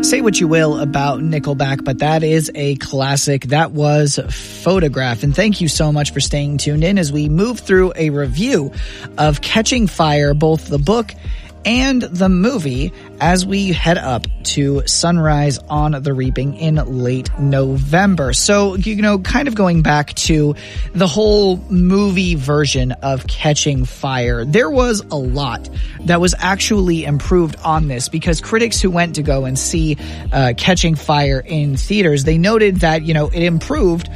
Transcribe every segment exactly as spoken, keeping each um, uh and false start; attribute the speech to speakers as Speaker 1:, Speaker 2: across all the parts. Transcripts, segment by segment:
Speaker 1: Say what you will about Nickelback, but that is a classic. That was Photograph. And thank you so much for staying tuned in as we move through a review of Catching Fire, both the book and the movie, as we head up to Sunrise on the Reaping in late November. So, you know, kind of going back to the whole movie version of Catching Fire, there was a lot that was actually improved on this, because critics who went to go and see uh, Catching Fire in theaters, they noted that, you know, it improved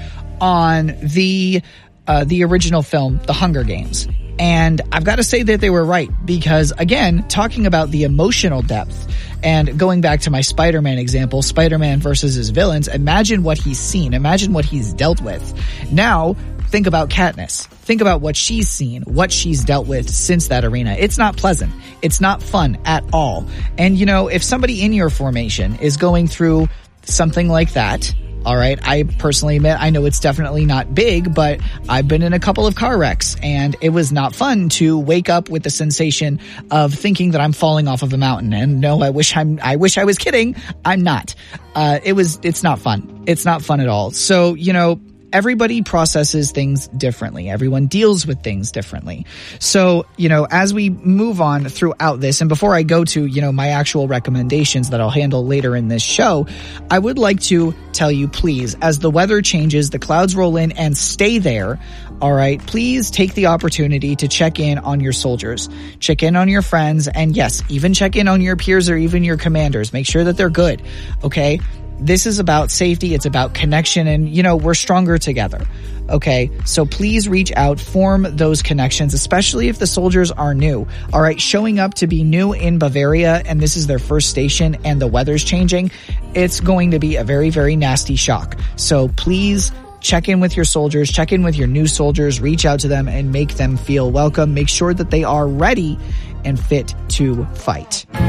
Speaker 1: on the uh, the original film, The Hunger Games. And I've got to say that they were right, because, again, talking about the emotional depth and going back to my Spider-Man example, Spider-Man versus his villains, imagine what he's seen. Imagine what he's dealt with. Now, think about Katniss. Think about what she's seen, what she's dealt with since that arena. It's not pleasant. It's not fun at all. And, you know, if somebody in your formation is going through something like that, all right, I personally admit, I know it's definitely not big, but I've been in a couple of car wrecks, and it was not fun to wake up with the sensation of thinking that I'm falling off of a mountain. And no, I wish I'm, I wish I was kidding. I'm not. Uh, it was, it's not fun. It's not fun at all. So, you know, everybody processes things differently. Everyone deals with things differently. So, you know, as we move on throughout this, and before I go to, you know, my actual recommendations that I'll handle later in this show, I would like to tell you, please, as the weather changes, the clouds roll in and stay there, all right, please take the opportunity to check in on your soldiers, check in on your friends, and yes, even check in on your peers or even your commanders. Make sure that they're good, okay? This is about safety. It's about connection, and, you know, we're stronger together. Okay. So please reach out, form those connections, especially if the soldiers are new. All right. Showing up to be new in Bavaria, and this is their first station, and the weather's changing, it's going to be a very, very nasty shock. So please check in with your soldiers, check in with your new soldiers, reach out to them and make them feel welcome. Make sure that they are ready and fit to fight.